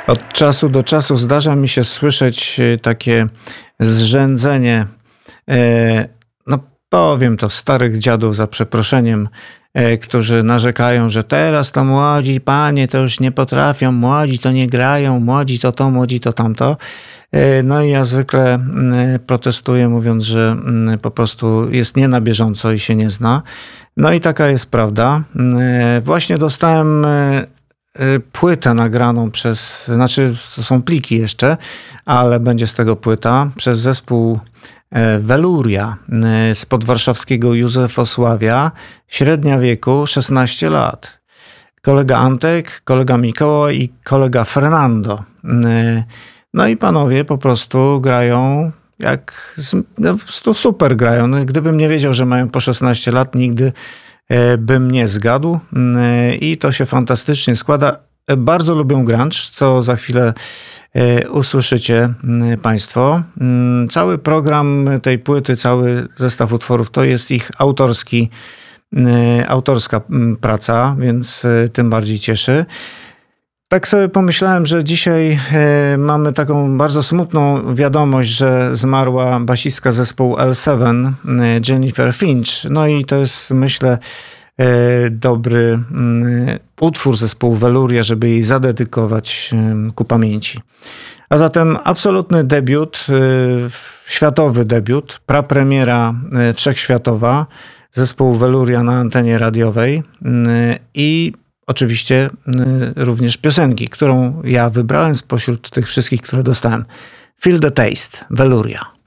Od czasu do czasu zdarza mi się słyszeć takie zrzędzenie, no powiem to, starych dziadów za przeproszeniem, którzy narzekają, że teraz to młodzi panie to już nie potrafią, młodzi to nie grają, młodzi to, młodzi to tamto. No i ja zwykle protestuję, mówiąc, że po prostu jest nie na bieżąco i się nie zna. No i taka jest prawda. Właśnie dostałem płytę nagraną znaczy to są pliki jeszcze, ale będzie z tego płyta, przez zespół Veluria z podwarszawskiego Józefosławia, średnia wieku 16 lat. Kolega Antek, kolega Mikołaj i kolega Fernando. No i panowie po prostu grają no po prostu super grają. No, gdybym nie wiedział, że mają po 16 lat, nigdy bym nie zgadł i to się fantastycznie składa. Bardzo lubią grunge, co za chwilę usłyszycie państwo. Cały program tej płyty, cały zestaw utworów to jest ich autorska praca, więc tym bardziej cieszy. Tak sobie pomyślałem, że dzisiaj mamy taką bardzo smutną wiadomość, że zmarła basistka zespołu L7, Jennifer Finch. No i to jest, myślę, dobry utwór zespołu Veluria, żeby jej zadedykować ku pamięci. A zatem absolutny debiut, światowy debiut, prapremiera wszechświatowa zespołu Veluria na antenie radiowej i oczywiście również piosenki, którą ja wybrałem spośród tych wszystkich, które dostałem. Feel the Taste, Veluria.